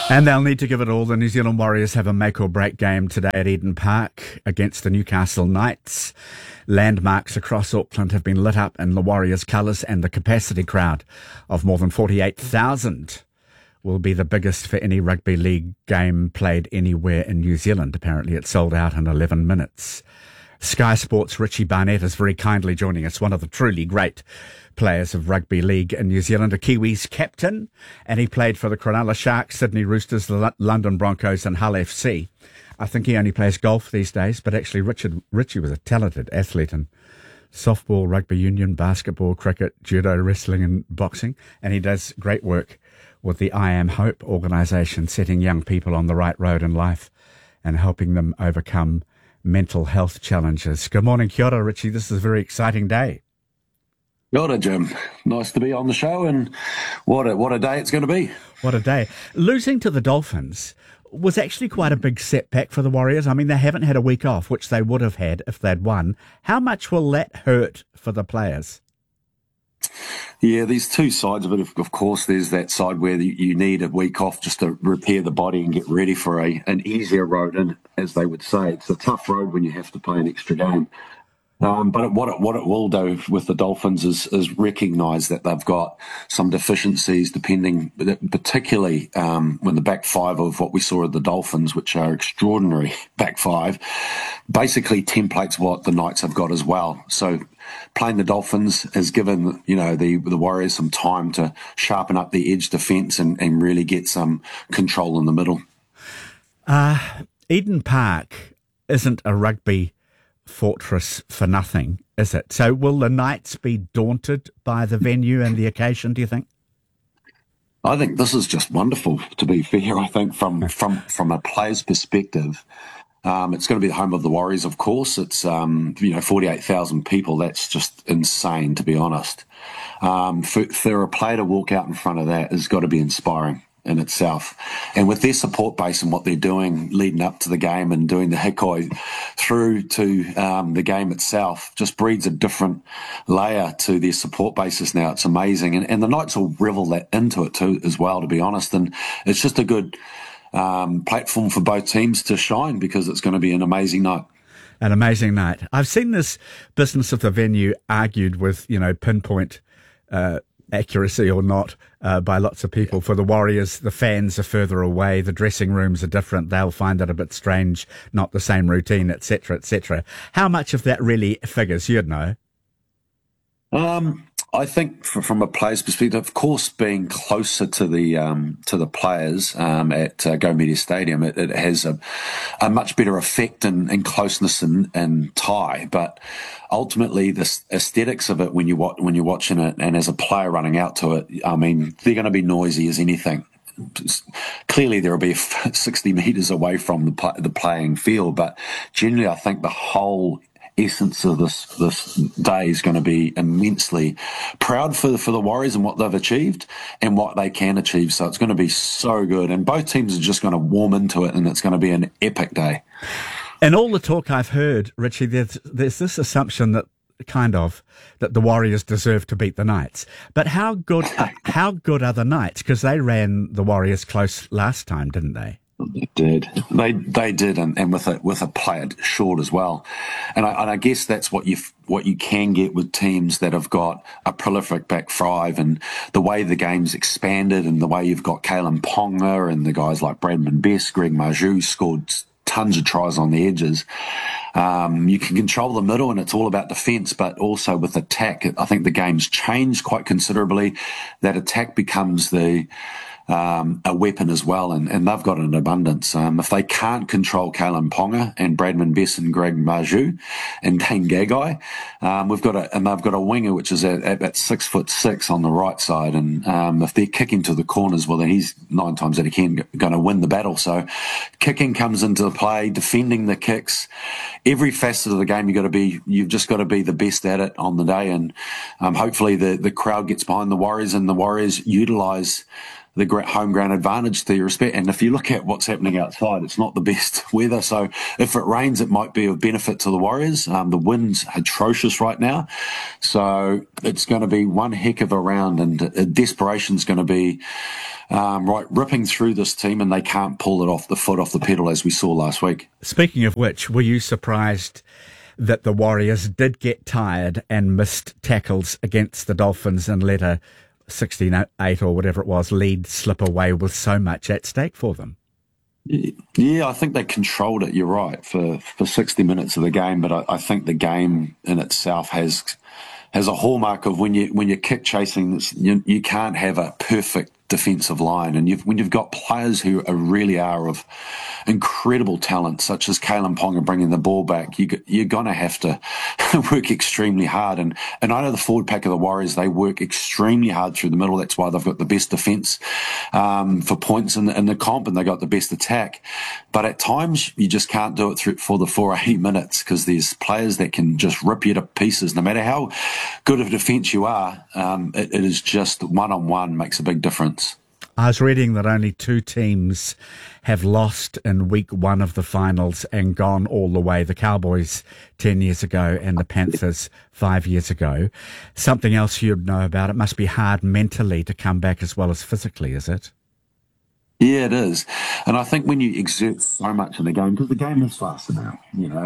And they'll need to give it all. The New Zealand Warriors have a make-or-break game today at Eden Park against the Newcastle Knights. Landmarks across Auckland have been lit up in the Warriors' colours, and the capacity crowd of more than 48,000 will be the biggest for any rugby league game played anywhere in New Zealand. Apparently it sold out in 11 minutes. Sky Sports' Richie Barnett is very kindly joining us, one of the truly great players of rugby league in New Zealand, a Kiwis captain, and he played for the Cronulla Sharks, Sydney Roosters, the London Broncos and Hull FC. I think he only plays golf these days, but actually Richie was a talented athlete in softball, rugby union, basketball, cricket, judo, wrestling and boxing, and he does great work with the I Am Hope organisation, setting young people on the right road in life and helping them overcome mental health challenges. Good morning, kia ora, Richie. This is a very exciting day. Kia ora, Jim. Nice to be on the show, and what a day it's going to be. What a day. Losing to the Dolphins was actually quite a big setback for the Warriors. I mean, they haven't had a week off, which they would have had if they'd won. How much will that hurt for the players? Yeah, there's two sides of it. Of course, there's that side where you need a week off just to repair the body and get ready for an easier road. And as they would say, it's a tough road when you have to play an extra game. But what it will do with the Dolphins is recognise that they've got some deficiencies, particularly when the back five of what we saw at the Dolphins, which are extraordinary back five, basically templates what the Knights have got as well. So playing the Dolphins has given the Warriors some time to sharpen up the edge defence and really get some control in the middle. Eden Park isn't a rugby fortress for nothing, is it? So will the Knights be daunted by the venue and the occasion, do you think? I think this is just wonderful, to be fair. I think from a player's perspective, it's going to be the home of the Warriors, of course. It's 48,000 people. That's just insane, to be honest. For a player to walk out in front of that has got to be inspiring in itself. And with their support base and what they're doing leading up to the game and doing the hikoi through to the game itself, just breeds a different layer to their support bases now. It's amazing. And the Knights will revel that into it too as well, to be honest. And it's just a good platform for both teams to shine, because it's going to be an amazing night. An amazing night. I've seen this business of the venue argued with, pinpoint accuracy or not by lots of people. For the Warriors, the fans are further away, the dressing rooms are different, they'll find it a bit strange, not the same routine, etc., etc. How much of that really figures? You'd know. I think from a player's perspective, of course, being closer to the players at Go Media Stadium, it has a much better effect and closeness and tie. But ultimately, the aesthetics of it when you're watching it, and as a player running out to it, I mean, they're going to be noisy as anything. Clearly, there will be 60 metres away from the playing field, but generally, I think the whole essence of this day is going to be immensely proud for the Warriors and what they've achieved and what they can achieve. So it's going to be so good, and both teams are just going to warm into it, and it's going to be an epic day. And all the talk I've heard, Richie, there's this assumption that the Warriors deserve to beat the Knights. But how good are the Knights? Because they ran the Warriors close last time, didn't they? They did. They did, and with a player short as well. And I guess that's what you can get with teams that have got a prolific back five, and the way the game's expanded, and the way you've got Kalen Ponga and the guys like Bradman Best, Greg Marju scored tons of tries on the edges. You can control the middle, and it's all about defence, but also with attack. I think the game's changed quite considerably. That attack becomes a weapon as well, and they've got an abundance. If they can't control Kalen Ponga and Bradman Best and Greg Marju and Dane Gagai, they've got a winger which is at 6'6" on the right side, and if they're kicking to the corners, well, then he's 9 times out of 10 going to win the battle. So kicking comes into play, defending the kicks, every facet of the game you've just got to be the best at it on the day, and hopefully the crowd gets behind the Warriors, and the Warriors utilise the home ground advantage to your respect. And if you look at what's happening outside, it's not the best weather. So if it rains, it might be of benefit to the Warriors. The wind's atrocious right now. So it's going to be one heck of a round, and desperation's going to be ripping through this team, and they can't pull it off the foot off the pedal as we saw last week. Speaking of which, were you surprised that the Warriors did get tired and missed tackles against the Dolphins and let a 16-8 or whatever it was lead slip away with so much at stake for them? Yeah, I think they controlled it, you're right, for 60 minutes of the game, but I think the game in itself has a hallmark of when you're kick chasing, you can't have a perfect defensive line, and when you've got players who really are of incredible talent, such as Kalen Ponga bringing the ball back, you're going to have to work extremely hard. And I know the forward pack of the Warriors, they work extremely hard through the middle. That's why they've got the best defence for points in the comp, and they got the best attack. But at times, you just can't do it for the 480 minutes, because there's players that can just rip you to pieces. No matter how good of a defence you are, it is just one-on-one makes a big difference. I was reading that only 2 teams have lost in week 1 of the finals and gone all the way. The Cowboys 10 years ago and the Panthers 5 years ago. Something else you'd know about, it must be hard mentally to come back as well as physically, is it? Yeah, it is. And I think when you exert so much in the game, because the game is faster now,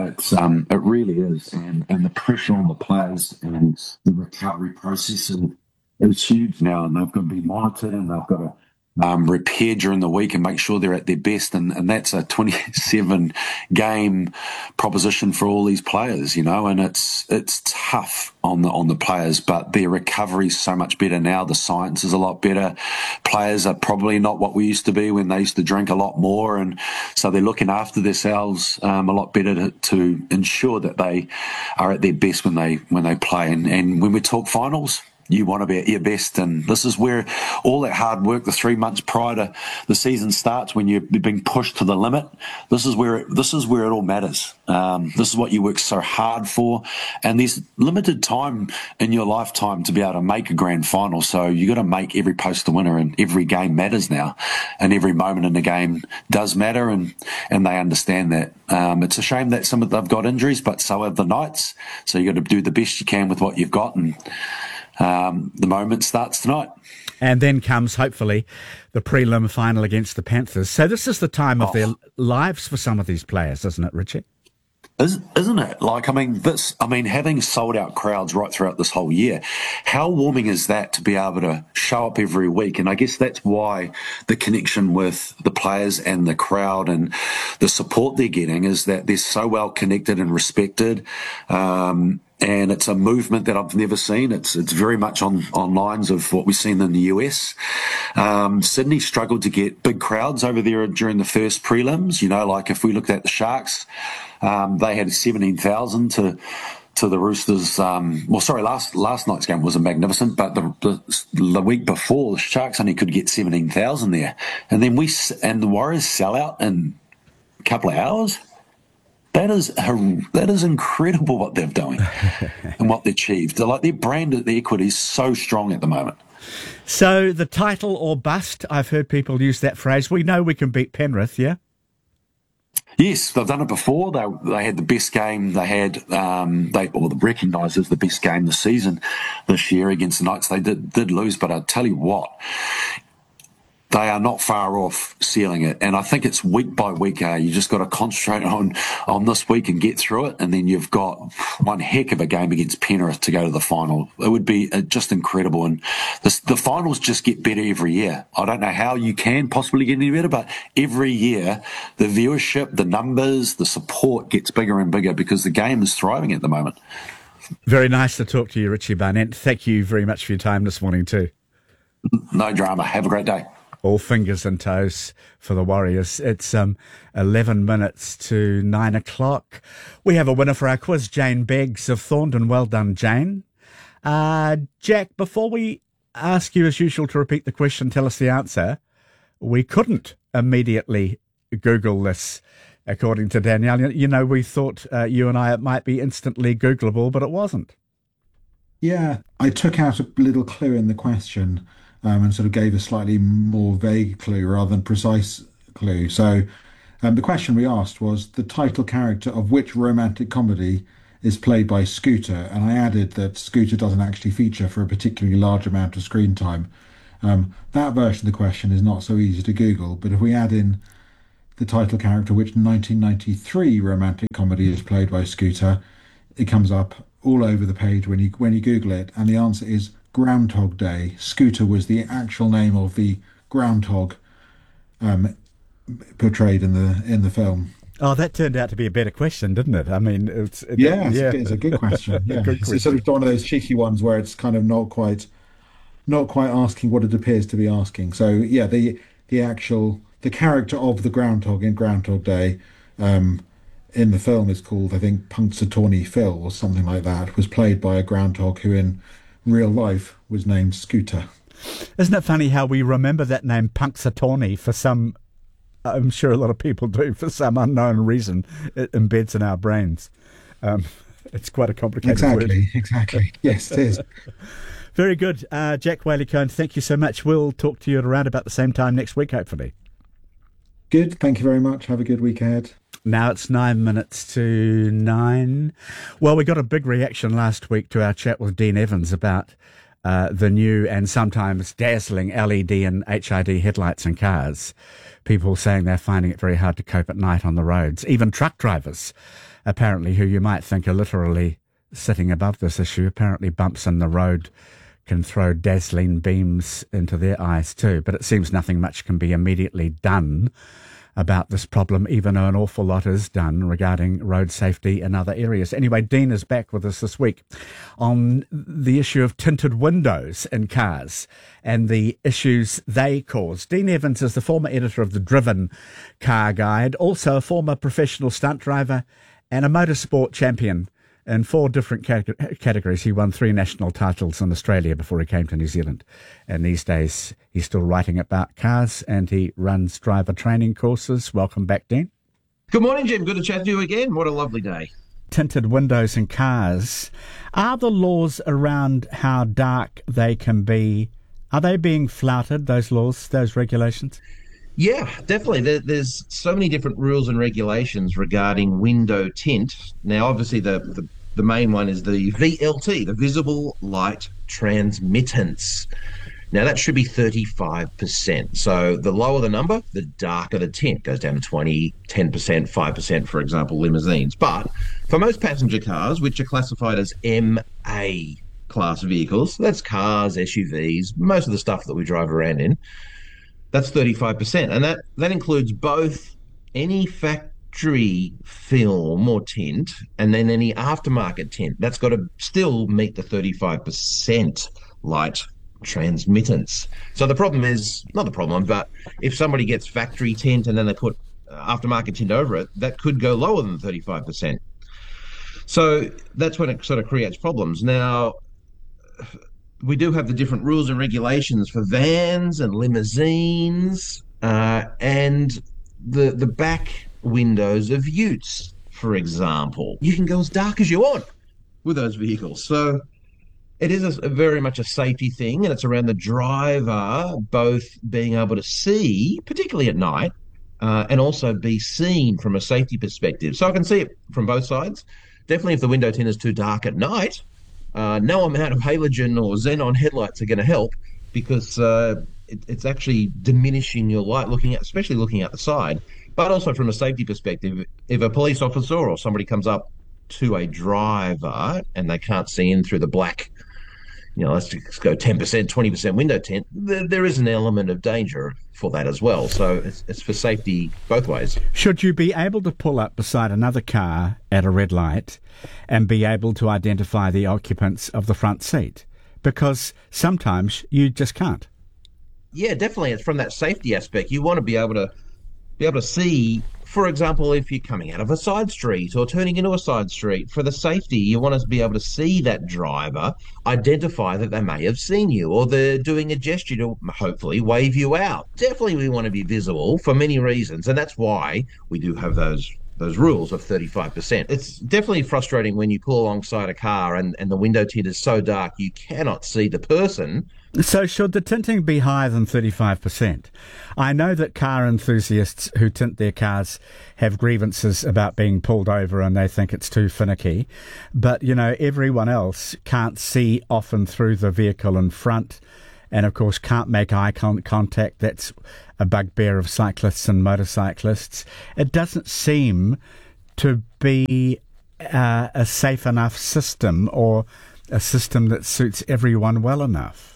it really is. And the pressure on the players and the recovery process is huge now, and they've got to be monitored, and they've got to repair during the week and make sure they're at their best. And that's a 27 game proposition for all these players, and it's tough on the players, but their recovery is so much better now. The science is a lot better. Players are probably not what we used to be when they used to drink a lot more. And so they're looking after themselves a lot better to ensure that they are at their best when they play. And when we talk finals, you want to be at your best, and this is where all that hard work, the 3 months prior to the season starts, when you're being pushed to the limit, this is where it all matters. This is what you work so hard for, and there's limited time in your lifetime to be able to make a grand final. So you got to make every post a winner, and every game matters now, and every moment in the game does matter, and they understand that. It's a shame that they've got injuries, but so have the Knights. So you got to do the best you can with what you've got, and the moment starts tonight. And then comes, hopefully, the prelim final against the Panthers. So this is the time of their lives for some of these players, isn't it, Richie? Isn't it? Having sold out crowds right throughout this whole year, how warming is that to be able to show up every week? And I guess that's why the connection with the players and the crowd and the support they're getting is that they're so well connected and respected. And it's a movement that I've never seen. It's very much on lines of what we've seen in the US. Sydney struggled to get big crowds over there during the first prelims. Like if we looked at the Sharks, they had 17,000 to the Roosters. Last night's game wasn't magnificent, but the week before, the Sharks only could get 17,000 there. And then the Warriors sell out in a couple of hours. That is incredible what they're doing and what they achieved. Their brand, the equity is so strong at the moment. So the title or bust, I've heard people use that phrase. We know we can beat Penrith, yeah? Yes, they've done it before. They had the best game. They had recognised as the best game this season this year against the Knights. They did lose, but I tell you what, they are not far off sealing it. And I think it's week by week. You just got to concentrate on this week and get through it. And then you've got one heck of a game against Penrith to go to the final. It would be just incredible. And the finals just get better every year. I don't know how you can possibly get any better, but every year the viewership, the numbers, the support gets bigger and bigger because the game is thriving at the moment. Very nice to talk to you, Richie Barnett. Thank you very much for your time this morning too. No drama. Have a great day. All fingers and toes for the Warriors. It's 11 minutes to 9 o'clock. We have a winner for our quiz, Jane Beggs of Thorndon. Well done, Jane. Jack, before we ask you as usual to repeat the question, tell us the answer, we couldn't immediately Google this, according to Danielle. We thought you and I it might be instantly Googleable, but it wasn't. Yeah, I took out a little clue in the question. and sort of gave a slightly more vague clue rather than precise clue. So the question we asked was the title character of which romantic comedy is played by Scooter, and I added that Scooter doesn't actually feature for a particularly large amount of screen time. That version of the question is not so easy to Google, but if we add in the title character which 1993 romantic comedy is played by Scooter, it comes up all over the page when you Google it, and the answer is Groundhog Day. Scooter was the actual name of the groundhog um, portrayed in the film. Oh, that turned out to be a better question, didn't it? I mean, It's a good question. Yeah, Good it's sort of one of those cheeky ones where it's kind of not quite asking what it appears to be asking. So yeah, the character of the groundhog in Groundhog Day, in the film is called, I think, Punxsutawney Phil or something like that. Was played by a groundhog who in real life was named Scooter. Isn't it funny how we remember that name Punxsutawney for some, I'm sure a lot of people do, for some unknown reason. It embeds in our brains. It's quite a complicated word. Exactly. Yes, it is. Very good. Jack Whaley-Cohen, thank you so much. We'll talk to you at around about the same time next week, hopefully. Good. Thank you very much. Have a good week ahead. Now it's 9 minutes to 9. Well, we got a big reaction last week to our chat with Dean Evans about the new and sometimes dazzling LED and HID headlights in cars. People saying they're finding it very hard to cope at night on the roads. Even truck drivers, apparently, who you might think are literally sitting above this issue, apparently bumps in the road can throw dazzling beams into their eyes too. But it seems nothing much can be immediately done about this problem, even though an awful lot is done regarding road safety in other areas. Anyway, Dean is back with us this week on the issue of tinted windows in cars and the issues they cause. Dean Evans is the former editor of the Driven Car Guide, also a former professional stunt driver and a motorsport champion. In 4 different categories, he won 3 national titles in Australia before he came to New Zealand. And these days, he's still writing about cars and he runs driver training courses. Welcome back, Dean. Good morning, Jim. Good to chat to you again. What a lovely day. Tinted windows in cars. Are the laws around how dark they can be, are they being flouted, those laws, those regulations? Yeah, definitely. There's so many different rules and regulations regarding window tint. Now, obviously, the main one is the VLT, the visible light transmittance. Now, that should be 35%. So the lower the number, the darker the tint. Goes down to 20, 10%, 5%, for example, limousines. But for most passenger cars, which are classified as MA class vehicles, that's cars, SUVs, most of the stuff that we drive around in, that's 35%. And that includes both any factory film or tint and then any aftermarket tint. That's got to still meet the 35% light transmittance. So the problem is, not the problem, but if somebody gets factory tint and then they put aftermarket tint over it, that could go lower than 35%. So that's when it sort of creates problems. Now, we do have the different rules and regulations for vans and limousines and the back windows of utes, for example. You can go as dark as you want with those vehicles. So it is very much a safety thing, and it's around the driver both being able to see, particularly at night, and also be seen from a safety perspective. So I can see it from both sides. Definitely if the window tint is too dark at night, no amount of halogen or xenon headlights are going to help, because it's actually diminishing your light, especially looking out the side. But also from a safety perspective, if a police officer or somebody comes up to a driver and they can't see in through the black, let's just go 10%, 20% window tint, there is an element of danger for that as well. So it's for safety both ways. Should you be able to pull up beside another car at a red light and be able to identify the occupants of the front seat? Because sometimes you just can't. Yeah, definitely. It's from that safety aspect. You want to be able to see, for example, if you're coming out of a side street or turning into a side street, for the safety, you want to be able to see that driver, identify that they may have seen you, or they're doing a gesture to hopefully wave you out. Definitely we want to be visible for many reasons, and that's why we do have those rules of 35%. It's definitely frustrating when you pull alongside a car and the window tint is so dark you cannot see the person. So should the tinting be higher than 35%? I know that car enthusiasts who tint their cars have grievances about being pulled over and they think it's too finicky. But, you know, everyone else can't see often through the vehicle in front and, of course, can't make eye contact. That's a bugbear of cyclists and motorcyclists. It doesn't seem to be a safe enough system or a system that suits everyone well enough.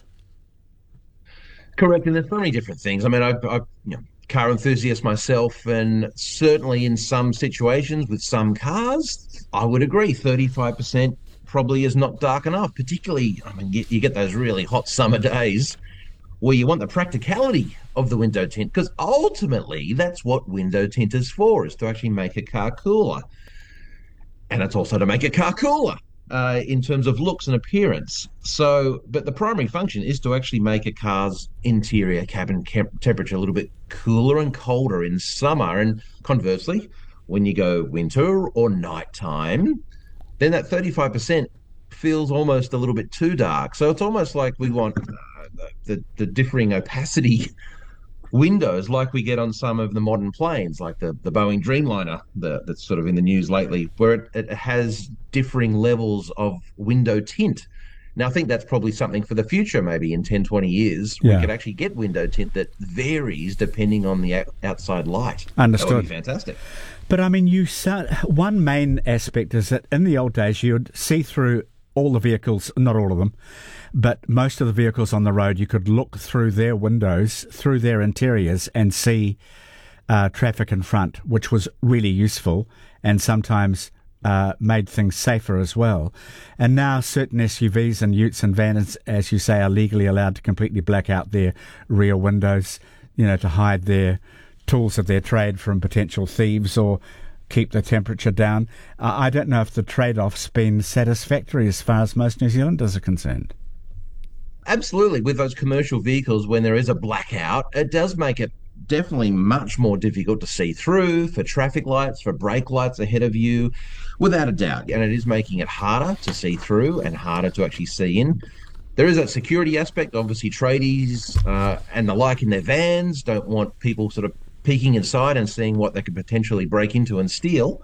Correct, and there's so many different things. I mean, I car enthusiast myself, and certainly in some situations with some cars, I would agree 35% probably is not dark enough. Particularly, I mean, you get those really hot summer days where you want the practicality of the window tint, because ultimately that's what window tint is for, is to actually make a car cooler, and it's also to make a car cooler. In terms of looks and appearance. So, but the primary function is to actually make a car's interior cabin temperature a little bit cooler and colder in summer. And conversely, when you go winter or nighttime, then that 35% feels almost a little bit too dark. So it's almost like we want the differing opacity windows like we get on some of the modern planes, like the Boeing Dreamliner that's sort of in the news lately, where it has differing levels of window tint. Now, I think that's probably something for the future, maybe in 10, 20 years, we could actually get window tint that varies depending on the outside light. Understood. That would be fantastic. But, I mean, one main aspect is that in the old days you'd see through all the vehicles, not all of them, but most of the vehicles on the road, you could look through their windows, through their interiors, and see traffic in front, which was really useful and sometimes made things safer as well. And now certain SUVs and utes and vans, as you say, are legally allowed to completely black out their rear windows, you know, to hide their tools of their trade from potential thieves or keep the temperature down. I don't know if the trade-off's been satisfactory as far as most New Zealanders are concerned. Absolutely. With those commercial vehicles, when there is a blackout, it does make it definitely much more difficult to see through, for traffic lights, for brake lights ahead of you, without a doubt. And it is making it harder to see through and harder to actually see in. There is a security aspect. Obviously, tradies and the like in their vans don't want people sort of peeking inside and seeing what they could potentially break into and steal.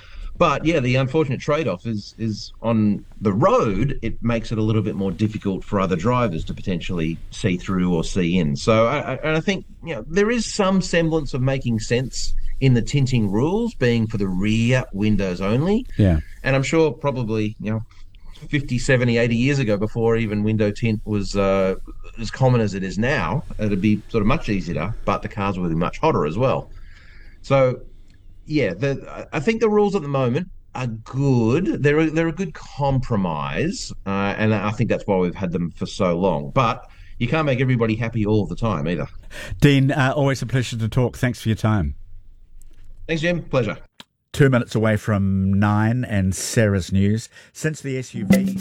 But yeah, the unfortunate trade-off is on the road, it makes it a little bit more difficult for other drivers to potentially see through or see in. So I think, you know, there is some semblance of making sense in the tinting rules being for the rear windows only. Yeah. And I'm sure probably, you know, 50, 70, 80 years ago, before even window tint was as common as it is now, it'd be sort of much easier, but the cars would be much hotter as well. So yeah, I think the rules at the moment are good. They're a good compromise, and I think that's why we've had them for so long. But you can't make everybody happy all the time either. Dean, always a pleasure to talk. Thanks for your time. Thanks, Jim. Pleasure. 2 minutes away from 9 and Sarah's news. Since the SUV...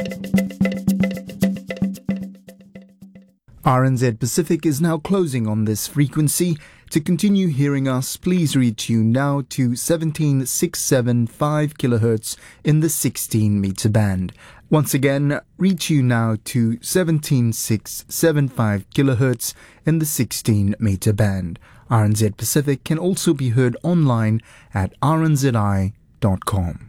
RNZ Pacific is now closing on this frequency. To continue hearing us, please retune now to 17675 kHz in the 16-meter band. Once again, retune now to 17675 kHz in the 16-meter band. RNZ Pacific can also be heard online at rnzi.com.